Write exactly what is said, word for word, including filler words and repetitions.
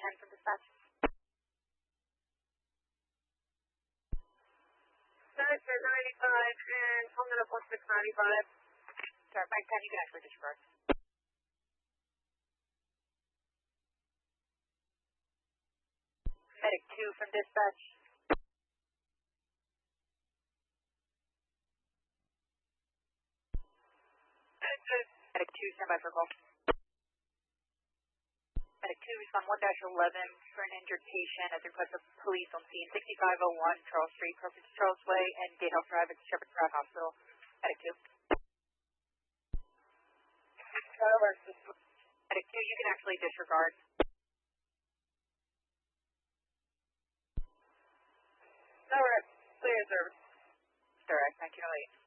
ten from dispatch. Medic at ninety-five and Pullman up one six ninety-five. Sorry, Mike ten, you can actually disregard. Medic two from dispatch. Medic two, stand by for call. Medic two, respond one dash eleven for an injured patient at the request of police on scene sixty-five oh one Charles Street, Purpose Charles Way, and Gatehouse Drive at Shepherd Pratt Hospital. Medic two. Medic two, you can actually disregard. Alright, clear service. Direct, nineteen oh eight.